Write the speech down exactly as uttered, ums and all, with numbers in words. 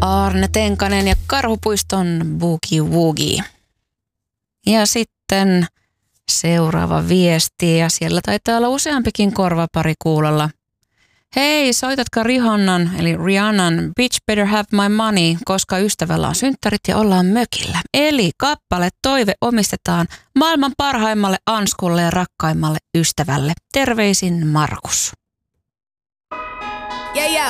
Aarne Tenkanen ja Karhupuiston Boogie Woogie. Ja sitten seuraava viesti, ja siellä taitaa olla useampikin korvapari kuulolla. Hei, soitatko Rihannan, eli Rihannan Bitch Better Have My Money, koska ystävällä on synttärit ja ollaan mökillä. Eli kappale Toive omistetaan maailman parhaimmalle anskulle ja rakkaimmalle ystävälle. Terveisin Markus. Yeah, yeah.